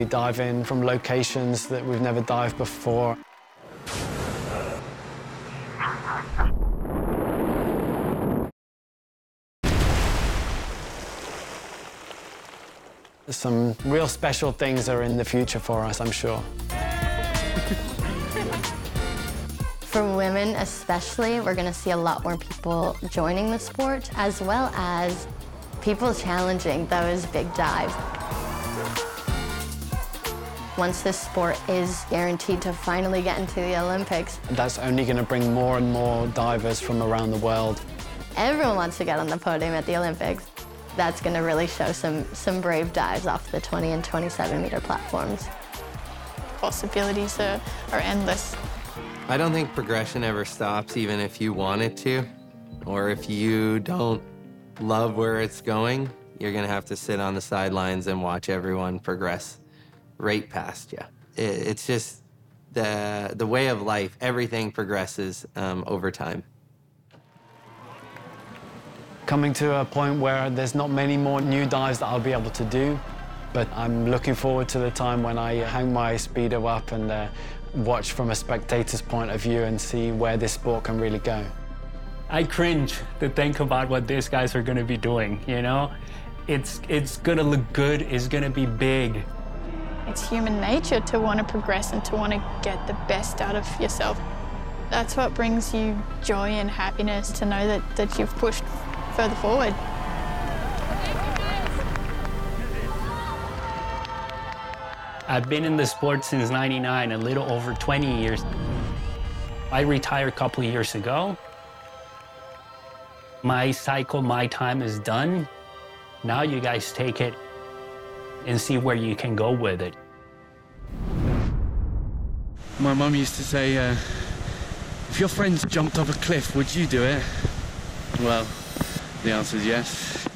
We dive in from locations that we've never dived before. Some real special things are in the future for us, I'm sure. For women especially, we're going to see a lot more people joining the sport, as well as people challenging those big dives. Once this sport is guaranteed to finally get into the Olympics, that's only going to bring more and more divers from around the world. Everyone wants to get on the podium at the Olympics. That's going to really show some brave dives off the 20 and 27-meter platforms. Possibilities are endless. I don't think progression ever stops, even if you want it to, or if you don't love where it's going, you're going to have to sit on the sidelines and watch everyone progress right past you. It's just the way of life. Everything progresses over time. Coming to a point where there's not many more new dives that I'll be able to do, but I'm looking forward to the time when I hang my Speedo up and watch from a spectator's point of view and see where this sport can really go. I cringe to think about what these guys are going to be doing, you know? It's going to look good, it's going to be big. It's human nature to want to progress and to want to get the best out of yourself. That's what brings you joy and happiness, to know that you've pushed further forward. I've been in the sport since '99, a little over 20 years. I retired a couple of years ago. My cycle, my time is done. Now you guys take it and see where you can go with it. My mum used to say, if your friends jumped off a cliff, would you do it? Well, the answer is yes.